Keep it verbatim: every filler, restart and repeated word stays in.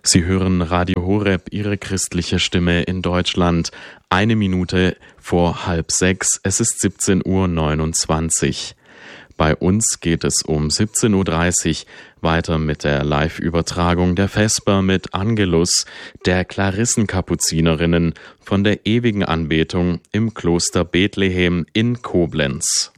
Sie hören Radio Horeb, Ihre christliche Stimme in Deutschland. Eine Minute vor halb sechs, es ist siebzehn Uhr neunundzwanzig. Bei uns geht es um siebzehn Uhr dreißig weiter mit der Live-Übertragung der Vesper mit Angelus, der Klarissenkapuzinerinnen von der ewigen Anbetung im Kloster Bethlehem in Koblenz.